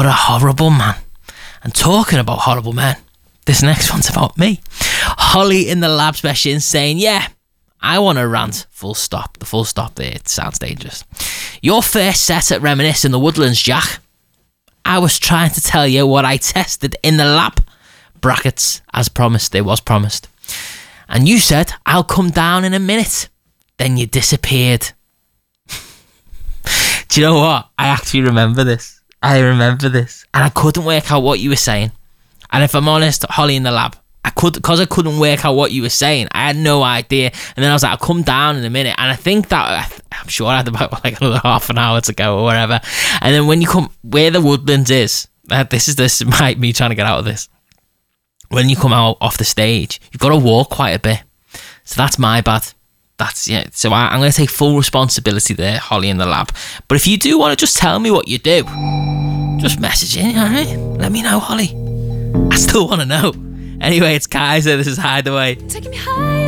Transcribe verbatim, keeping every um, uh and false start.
a horrible man. And talking about horrible men, this next one's about me. Holly in the Lab's Session saying, yeah, I want to rant. Full stop. The full stop there, it sounds dangerous. Your first set at Reminisce in the Woodlands, Jack. I was trying to tell you what I tested in the lab. Brackets, as promised, it was promised. And you said, I'll come down in a minute. Then you disappeared. Do you know what? I actually remember this. I remember this. And I couldn't work out what you were saying. And if I'm honest, Holly in the Lab, I could, because I couldn't work out what you were saying, I had no idea. And then I was like, I'll come down in a minute. And I think that, I'm sure I had about like another half an hour to go or whatever. And then when you come, where the Woodlands is, uh, this is this might me trying to get out of this. When you come out off the stage, you've got to walk quite a bit. So that's my bad. That's, yeah. So I, I'm going to take full responsibility there, Holly in the Lab. But if you do want to just tell me what you do, just message in, alright? Let me know, Holly. I still want to know. Anyway, it's Kaiser. This is Hideaway. Taking me high.